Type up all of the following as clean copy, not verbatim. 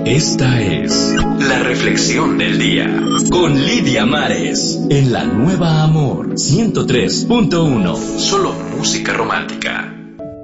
Esta es la reflexión del día con Lidia Mares en La Nueva Amor 103.1. Solo música romántica.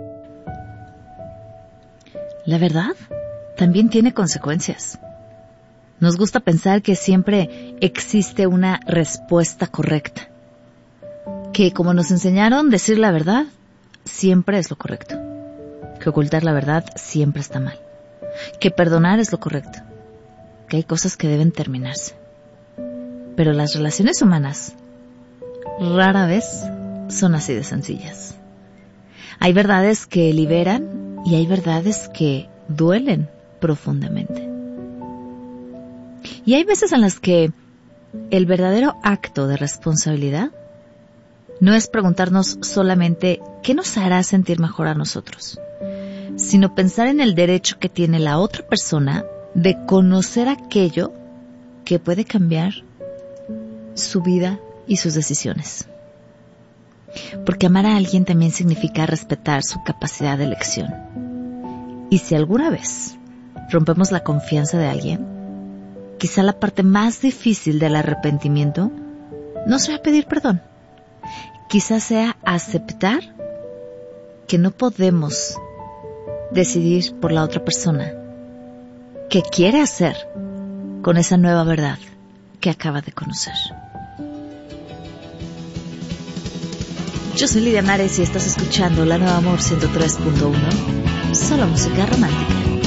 La verdad también tiene consecuencias. Nos gusta pensar que siempre existe una respuesta correcta. Que como nos enseñaron, decir la verdad siempre es lo correcto. Que ocultar la verdad siempre está mal. Que perdonar es lo correcto. Que hay cosas que deben terminarse. Pero las relaciones humanas rara vez son así de sencillas. Hay verdades que liberan y hay verdades que duelen profundamente. Y hay veces en las que el verdadero acto de responsabilidad no es preguntarnos solamente qué nos hará sentir mejor a nosotros, sino pensar en el derecho que tiene la otra persona de conocer aquello que puede cambiar su vida y sus decisiones. Porque amar a alguien también significa respetar su capacidad de elección. Y si alguna vez rompemos la confianza de alguien, quizá la parte más difícil del arrepentimiento no sea pedir perdón. Quizá sea aceptar que no podemos decidir por la otra persona qué quiere hacer con esa nueva verdad que acaba de conocer. Yo soy Lidia Mares y estás escuchando La Nueva Amor 103.1, solo música romántica.